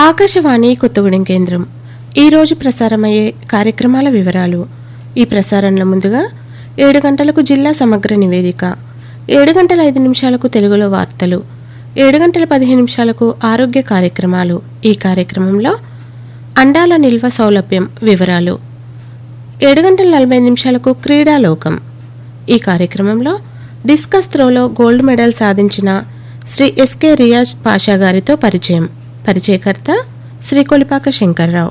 ఆకాశవాణి కొత్తగూడెం కేంద్రం ఈరోజు ప్రసారమయ్యే కార్యక్రమాల వివరాలు. ఈ ప్రసారంలో ముందుగా 7 గంటలకు జిల్లా సమగ్ర నివేదిక, 7 గంటల 5 నిమిషాలకు తెలుగులో వార్తలు, 7 గంటల 15 నిమిషాలకు ఆరోగ్య కార్యక్రమాలు. ఈ కార్యక్రమంలో అండాల నిల్వ సౌలభ్యం వివరాలు, 7 గంటల 45 నిమిషాలకు క్రీడాలోకం. ఈ కార్యక్రమంలో డిస్కస్ త్రోలో గోల్డ్ మెడల్ సాధించిన శ్రీ ఎస్కే రియాజ్ పాషా గారితో పరిచయం. పరిచయకర్త శ్రీ కొలిపాక శంకర్రావు.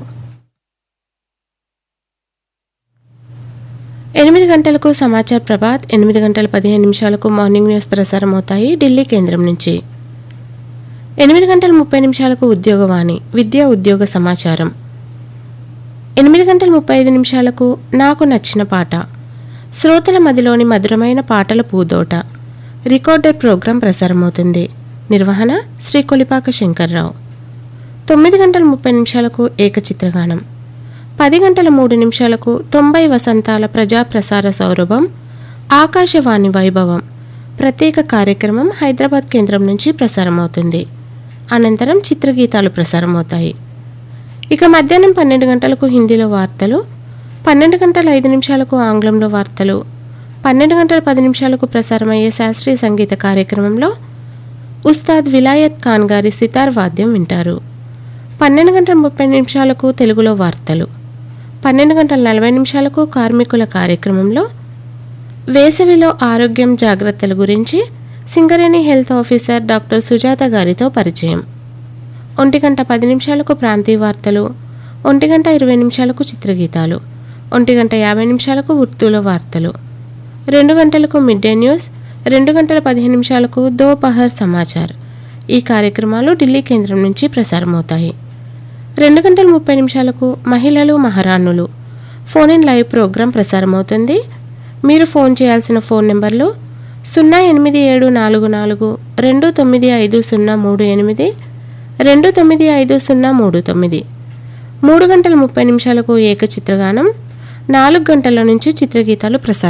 8 గంటలకు సమాచార ప్రభాత్, 8 గంటల 15 నిమిషాలకు మార్నింగ్ న్యూస్ ప్రసారం అవుతాయి ఢిల్లీ కేంద్రం నుంచి. 8 గంటల 30 నిమిషాలకు ఉద్యోగవాణి, విద్యా ఉద్యోగ సమాచారం. 8 గంటల 35 నిమిషాలకు నాకు నచ్చిన పాట, శ్రోతల మదిలోని మధురమైన పాటల పూదోట, రికార్డెడ్ ప్రోగ్రాం ప్రసారమవుతుంది. నిర్వహణ శ్రీ కొలిపాక శంకర్రావు. 9 గంటల 30 నిమిషాలకు ఏకచిత్రగానం. 10 గంటల 3 నిమిషాలకు 90 వసంతాల ప్రజాప్రసార సౌరభం ఆకాశవాణి వైభవం ప్రత్యేక కార్యక్రమం హైదరాబాద్ కేంద్రం నుంచి ప్రసారమవుతుంది. అనంతరం చిత్రగీతాలు ప్రసారమవుతాయి. ఇక మధ్యాహ్నం 12 గంటలకు హిందీలో వార్తలు, 12 గంటల 5 నిమిషాలకు ఆంగ్లంలో వార్తలు, 12 గంటల 10 నిమిషాలకు ప్రసారమయ్యే శాస్త్రీయ సంగీత కార్యక్రమంలో ఉస్తాద్ విలాయత్ ఖాన్ గారి సితార్ వాద్యం వింటారు. 12 గంటల 30 నిమిషాలకు తెలుగులో వార్తలు, 12 గంటల 40 నిమిషాలకు కార్మికుల కార్యక్రమంలో వేసవిలో ఆరోగ్యం జాగ్రత్తల గురించి Singareni health officer doctor Sujatha గారితో పరిచయం. 1 గంట 10 నిమిషాలకు ప్రాంతీయ వార్తలు, 1 గంట 20 నిమిషాలకు చిత్రగీతాలు, 1 గంట 50 నిమిషాలకు ఉర్దూలో వార్తలు, 2 గంటలకు మిడ్ డే న్యూస్, 2 గంటల 15 నిమిషాలకు దోపహర్ సమాచార్. ఈ కార్యక్రమాలు ఢిల్లీ కేంద్రం నుంచి ప్రసారమవుతాయి. 2 గంటల 30 నిమిషాలకు మహిళలు మహారాణులు ఫోన్ ఇన్ లైవ్ ప్రోగ్రాం ప్రసారమవుతుంది. మీరు ఫోన్ చేయాల్సిన ఫోన్ నెంబర్లు 08744 295038, 295039. 3 గంటల 30 నిమిషాలకు ఏకచిత్రగానం, 4 గంటల నుంచి చిత్రగీతాలు ప్రసారం.